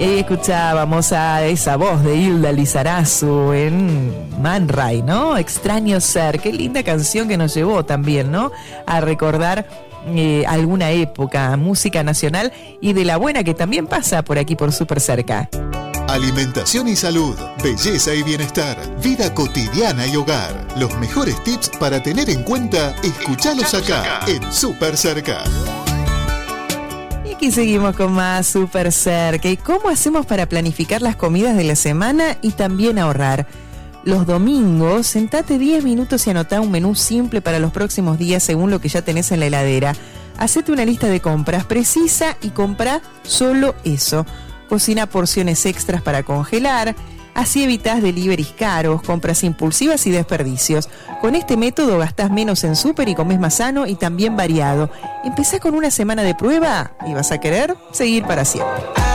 Y ahí escuchábamos a esa voz de Hilda Lizarazu en Man Ray, ¿no? Extraño ser, qué linda canción que nos llevó también, ¿no? A recordar alguna época, música nacional y de la buena que también pasa por aquí por Súper Cerca. Alimentación y salud, belleza y bienestar, vida cotidiana y hogar. Los mejores tips para tener en cuenta, escuchalos acá en Súper Cerca. Y aquí seguimos con más Súper Cerca. ¿Y cómo hacemos para planificar las comidas de la semana y también ahorrar? Los domingos, sentate 10 minutos y anotá un menú simple para los próximos días según lo que ya tenés en la heladera. Hacete una lista de compras precisa y comprá solo eso. Cocina porciones extras para congelar. Así evitás deliveries caros, compras impulsivas y desperdicios. Con este método gastás menos en súper y comés más sano y también variado. Empezá con una semana de prueba y vas a querer seguir para siempre.